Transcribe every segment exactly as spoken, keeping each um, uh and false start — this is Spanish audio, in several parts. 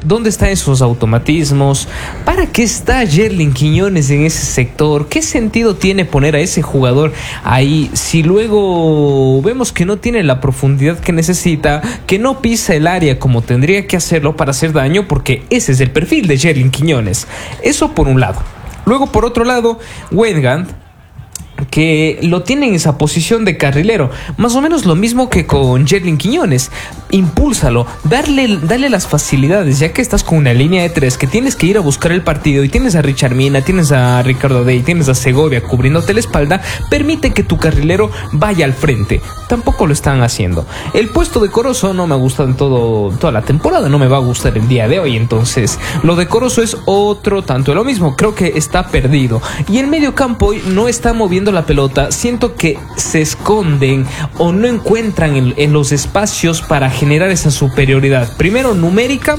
¿dónde están esos automatismos? ¿Para qué está Yerlin Quiñones en ese sector? ¿Qué sentido tiene poner a ese jugador ahí si luego vemos que no tiene la profundidad que necesita, que no pisa el área como tendría que hacerlo para hacer daño? Porque ese es el perfil de Yerlin Quiñones. Eso por un lado. Luego, por otro lado, Weingand, que lo tiene en esa posición de carrilero, más o menos lo mismo que con Yerlin Quiñones. Impúlsalo, darle, darle las facilidades, ya que estás con una línea de tres, que tienes que ir a buscar el partido y tienes a Richard Mina, tienes a Ricardo Dey, tienes a Segovia cubriéndote la espalda. Permite que tu carrilero vaya al frente. Tampoco lo están haciendo. El puesto de Corozo no me ha gustado en todo, toda la temporada, no me va a gustar el día de hoy. Entonces lo de Corozo es otro tanto de lo mismo. Creo que está perdido, y el medio campo no está moviendo la pelota. Siento que se esconden o no encuentran en, en los espacios para generar esa superioridad, primero numérica,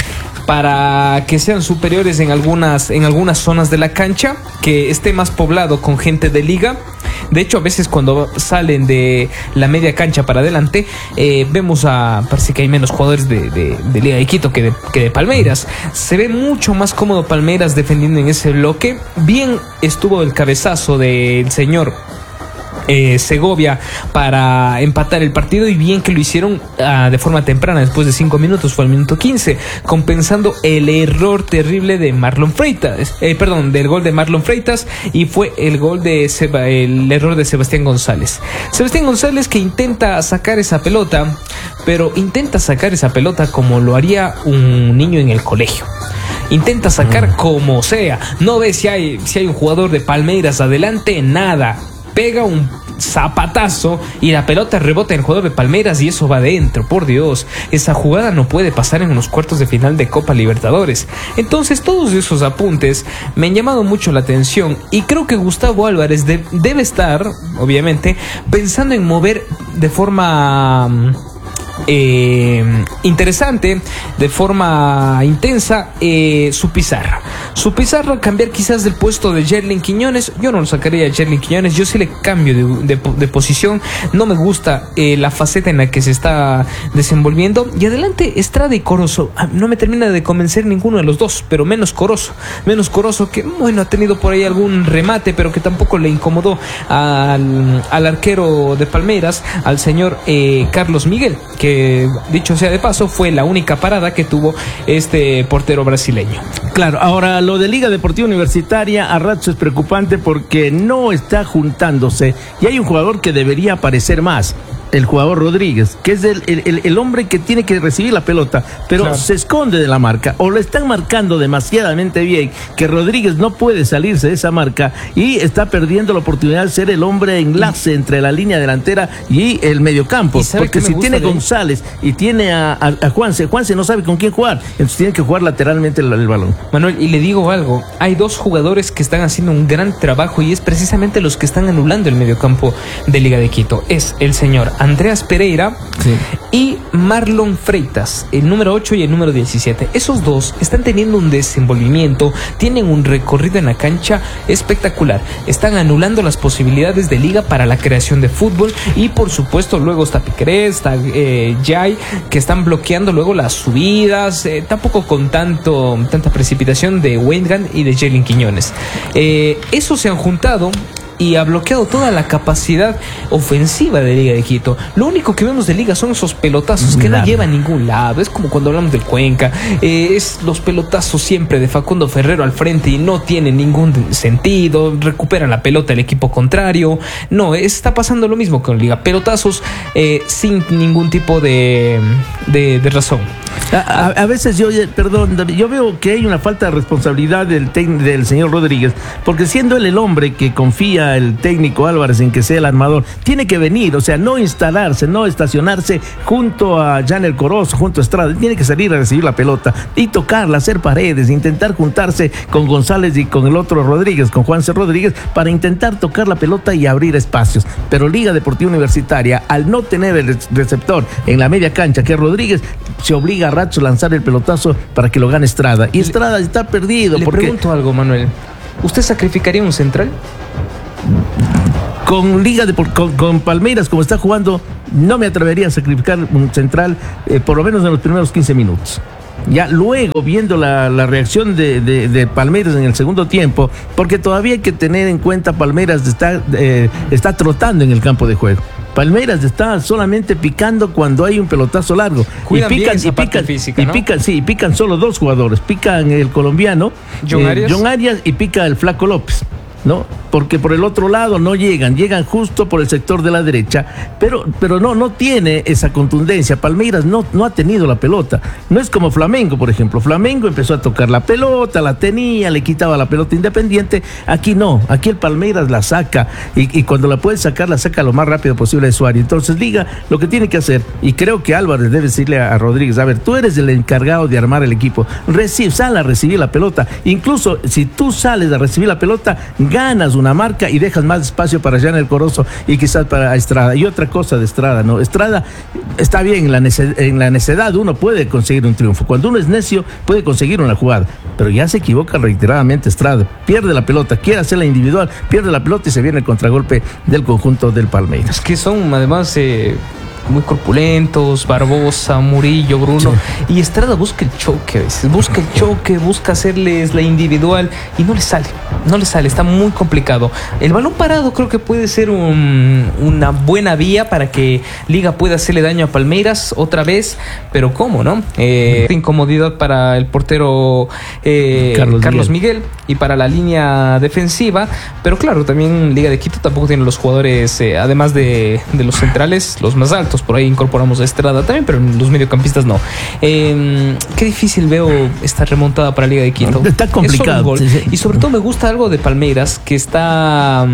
para que sean superiores en algunas, en algunas zonas de la cancha, que esté más poblado con gente de liga. De hecho, a veces cuando salen de la media cancha para adelante, eh, vemos a, parece que hay menos jugadores de, de, de Liga de Quito que de, que de Palmeiras. Se ve mucho más cómodo Palmeiras defendiendo en ese bloque. Bien estuvo el cabezazo del señor Eh, Segovia para empatar el partido, y bien que lo hicieron uh, de forma temprana, después de cinco minutos, fue al minuto quince, compensando el error terrible de Marlon Freitas, eh, perdón, del gol de Marlon Freitas, y fue el gol de Seba, el error de Sebastián González. Sebastián González, que intenta sacar esa pelota, pero intenta sacar esa pelota como lo haría un niño en el colegio. Intenta sacar como sea, no ve si hay, si hay un jugador de Palmeiras adelante, nada. Pega un zapatazo y la pelota rebota en el jugador de Palmeiras y eso va adentro. Por Dios, esa jugada no puede pasar en unos cuartos de final de Copa Libertadores. Entonces, todos esos apuntes me han llamado mucho la atención, y creo que Gustavo Álvarez de, debe estar, obviamente, pensando en mover de forma Eh, interesante, de forma intensa, eh, su pizarra. Su pizarra, cambiar quizás del puesto de Yerlin Quiñones. Yo no lo sacaría a Yerlin Quiñones, yo sí le cambio de, de, de posición. No me gusta eh, la faceta en la que se está desenvolviendo. Y adelante, Estrada y Corozo. No me termina de convencer ninguno de los dos, pero menos Corozo. Menos Corozo, que bueno, ha tenido por ahí algún remate, pero que tampoco le incomodó al, al arquero de Palmeiras, al señor eh, Carlos Miguel, que dicho sea de paso fue la única parada que tuvo este portero brasileño. Claro, ahora lo de Liga Deportiva Universitaria a ratos es preocupante porque no está juntándose, y hay un jugador que debería aparecer más, el jugador Rodríguez, que es el, el, el hombre que tiene que recibir la pelota, pero claro, se esconde de la marca, o lo están marcando demasiadamente bien, que Rodríguez no puede salirse de esa marca y está perdiendo la oportunidad de ser el hombre enlace y, entre la línea delantera y el mediocampo, porque si tiene González y tiene a, a, a Juanse, Juanse no sabe con quién jugar, entonces tiene que jugar lateralmente el, el balón. Manuel, y le digo algo, hay dos jugadores que están haciendo un gran trabajo, y es precisamente los que están anulando el mediocampo de Liga de Quito. Es el señor Andreas Pereira, sí, y Marlon Freitas, el número ocho y el número diecisiete. Esos dos están teniendo un desenvolvimiento, tienen un recorrido en la cancha espectacular. Están anulando las posibilidades de Liga para la creación de fútbol, y por supuesto luego está Piquerez, está eh, Jai, que están bloqueando luego las subidas, eh, tampoco con tanto tanta precipitación de Weingand y de Yerlin Quiñones. Eh, esos se han juntado y ha bloqueado toda la capacidad ofensiva de Liga de Quito. Lo único que vemos de Liga son esos pelotazos que no llevan a ningún lado. Es como cuando hablamos del Cuenca, eh, es los pelotazos siempre de Facundo Ferrero al frente y no tiene ningún sentido. Recuperan la pelota el equipo contrario. No, está pasando lo mismo con Liga, pelotazos eh, sin ningún tipo de, de, de razón. A, a, a veces yo, perdón, yo veo que hay una falta de responsabilidad del, del señor Rodríguez, porque siendo él el hombre que confía el técnico Álvarez en que sea el armador, tiene que venir, o sea, no instalarse, no estacionarse junto a Janel Corozo, junto a Estrada, tiene que salir a recibir la pelota y tocarla, hacer paredes, intentar juntarse con González y con el otro Rodríguez, con Juanse Rodríguez, para intentar tocar la pelota y abrir espacios. Pero Liga Deportiva Universitaria, al no tener el receptor en la media cancha, que es Rodríguez, se obliga a ratos a lanzar el pelotazo para que lo gane Estrada, y Estrada le, está perdido. Le porque... pregunto algo, Manuel, ¿usted sacrificaría un central? Con Liga de con, con Palmeiras como está jugando, no me atrevería a sacrificar un central, eh, por lo menos en los primeros quince minutos. Ya luego, viendo la, la reacción de, de, de Palmeiras en el segundo tiempo, porque todavía hay que tener en cuenta, Palmeiras está, eh, está trotando en el campo de juego. Palmeiras está solamente picando cuando hay un pelotazo largo. Cuidan y pican, bien esa y parte pican, física, y ¿no? pican, sí, pican solo dos jugadores. Pican el colombiano, John eh, Arias. John Arias, y pica el Flaco López, ¿no? Porque por el otro lado no llegan, llegan justo por el sector de la derecha, pero, pero no, no tiene esa contundencia. Palmeiras no, no ha tenido la pelota. No es como Flamengo, por ejemplo. Flamengo empezó a tocar la pelota, la tenía, le quitaba la pelota Independiente. Aquí no, aquí el Palmeiras la saca, y, y cuando la puede sacar, la saca lo más rápido posible de su área. Entonces Liga lo que tiene que hacer, y creo que Álvarez debe decirle a, a Rodríguez, a ver, tú eres el encargado de armar el equipo, Recibe, sal a recibir la pelota. Incluso si tú sales a recibir la pelota, ganas un una marca y dejas más espacio para Jan El Corozo y quizás para Estrada. Y otra cosa de Estrada, ¿no? Estrada está bien, en la, neced en la necedad uno puede conseguir un triunfo. Cuando uno es necio, puede conseguir una jugada, pero ya se equivoca reiteradamente Estrada. Pierde la pelota, quiere hacerla individual, pierde la pelota y se viene el contragolpe del conjunto del Palmeiras. Es que son además eh, muy corpulentos, Barbosa, Murillo, Bruno, sí. Y Estrada busca el choque a veces, busca el choque, busca hacerles la individual y no le sale, no le sale, está muy complicado. El balón parado creo que puede ser un, una buena vía para que Liga pueda hacerle daño a Palmeiras otra vez, pero ¿cómo, no? Eh, incomodidad para el portero eh, Carlos, Carlos Miguel. Miguel y para la línea defensiva, pero claro, también Liga de Quito tampoco tiene los jugadores, eh, además de, de los centrales, los más altos. Por ahí incorporamos a Estrada también, pero los mediocampistas no. Eh, qué difícil veo esta remontada para Liga de Quito. Está complicado. Sí, sí. Y sobre todo me gusta algo de Palmeiras, que está...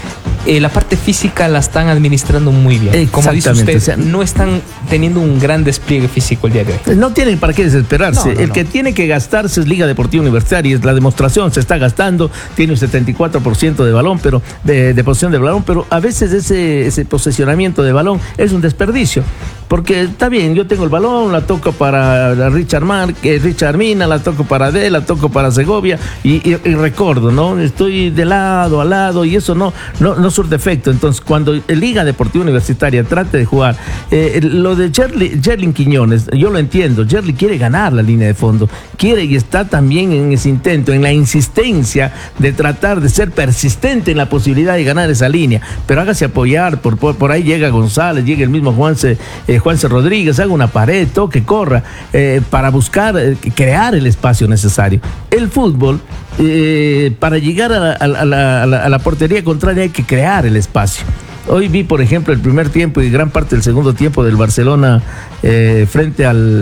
Eh, la parte física la están administrando muy bien. Como dice usted, o sea, no están teniendo un gran despliegue físico el día de hoy. No tienen para qué desesperarse. No, no, el no. que tiene que gastarse es Liga Deportiva Universitaria. Es la demostración, se está gastando. Tiene un setenta y cuatro por ciento de balón, pero de, de posesión de balón, pero a veces ese, ese posesionamiento de balón es un desperdicio. Porque está bien, yo tengo el balón, la toco para Richard Mar, eh, Richard Mina, la toco para D, la toco para Segovia y, y, y recuerdo, ¿no? Estoy de lado a lado y eso no, no, no surte efecto. Entonces, cuando Liga Deportiva Universitaria trate de jugar, eh, lo de Yerlin Quiñones, yo lo entiendo, Yerlin quiere ganar la línea de fondo, quiere y está también en ese intento, en la insistencia de tratar de ser persistente en la posibilidad de ganar esa línea, pero hágase apoyar, por, por, por ahí llega González, llega el mismo Juanse, eh, Juanse Rodríguez, haga una pared, toque, corra, eh, para buscar eh, crear el espacio necesario. El fútbol, eh, para llegar a la, a, la, a, la, a la portería contraria hay que crear el espacio. Hoy vi, por ejemplo, el primer tiempo y gran parte del segundo tiempo del Barcelona eh, frente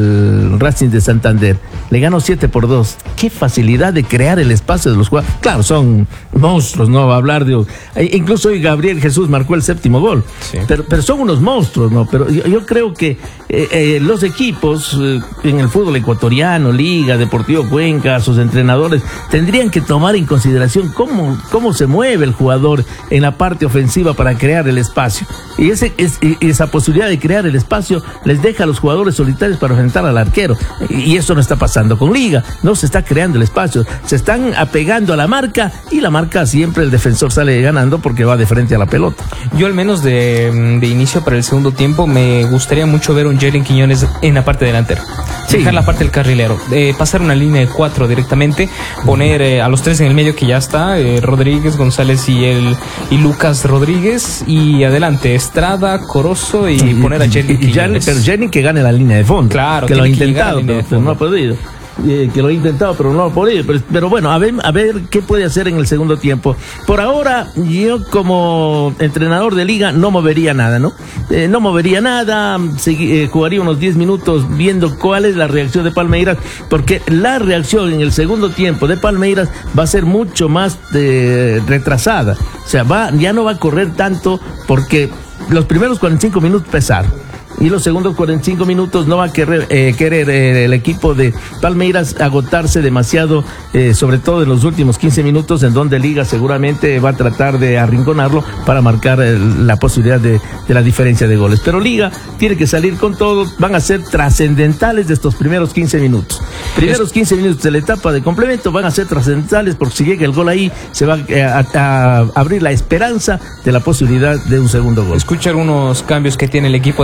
al Racing de Santander. Le ganó siete por dos. Qué facilidad de crear el espacio de los jugadores. Claro, son monstruos, no va a hablar de... Incluso hoy Gabriel Jesús marcó el séptimo gol. Sí. Pero, pero son unos monstruos, ¿no? Pero yo, yo creo que eh, eh, los equipos eh, en el fútbol ecuatoriano, Liga, Deportivo Cuenca, sus entrenadores, tendrían que tomar en consideración cómo, cómo se mueve el jugador en la parte ofensiva para crear el espacio, y ese, es, esa posibilidad de crear el espacio les deja a los jugadores solitarios para enfrentar al arquero, y eso no está pasando con Liga, no se está creando el espacio, se están apegando a la marca, y la marca siempre el defensor sale ganando porque va de frente a la pelota. Yo al menos de, de inicio para el segundo tiempo me gustaría mucho ver un Yerlin Quiñones en la parte delantera, sí. Dejar la parte del carrilero, eh, pasar una línea de cuatro directamente, poner eh, a los tres en el medio que ya está, eh, Rodríguez, González y, el, y Lucas Rodríguez, y y adelante Estrada, Corozo y, y poner a Yerlin Quiñones. Pero Yerlin que gane la línea de fondo. Claro, que lo ha intentado, pero, pero no ha podido. Eh, que lo ha intentado, pero no ha podido. Pero, pero bueno, a ver, a ver qué puede hacer en el segundo tiempo. Por ahora, yo como entrenador de Liga no movería nada, ¿no? Eh, no movería nada, segui, eh, jugaría unos diez minutos viendo cuál es la reacción de Palmeiras, porque la reacción en el segundo tiempo de Palmeiras va a ser mucho más eh, retrasada. O sea, va, ya no va a correr tanto porque los primeros cuarenta y cinco minutos pesaron. Y los segundos cuarenta y cinco minutos no va a querer, eh, querer eh, el equipo de Palmeiras agotarse demasiado, eh, sobre todo en los últimos quince minutos, en donde Liga seguramente va a tratar de arrinconarlo para marcar eh, la posibilidad de, de la diferencia de goles. Pero Liga tiene que salir con todo, van a ser trascendentales de estos primeros quince minutos. Primeros quince minutos de la etapa de complemento van a ser trascendentales porque si llega el gol ahí, se va a, a, a abrir la esperanza de la posibilidad de un segundo gol. Escucha algunos cambios que tiene el equipo de Palmeiras.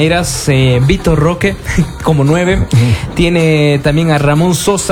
Palmeiras, eh, Vitor Roque como nueve. Tiene también a Ramón Sosa